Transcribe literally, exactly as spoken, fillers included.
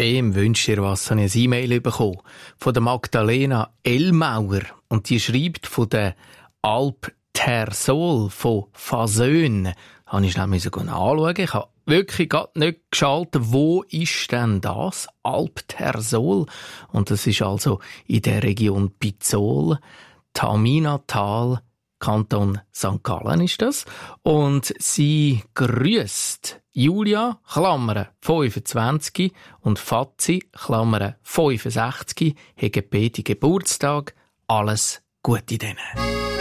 «Wem wünscht ihr was?» habe ich ein E-Mail bekommen von der Magdalena Ellmauer. Und die schreibt von der Alp Tersol von Fasön. Da musste ich schnell anschauen. Ich habe wirklich gerade nicht geschaltet, wo ist denn das? Alp Tersol. Und das ist also in der Region Pizzol, Taminatal, Kanton Sankt Gallen ist das. Und sie grüßt Julia, Klammern fünfundzwanzig, und Fazi, Klammern fünfundsechzig, haben beide Geburtstag. Alles Gute denen.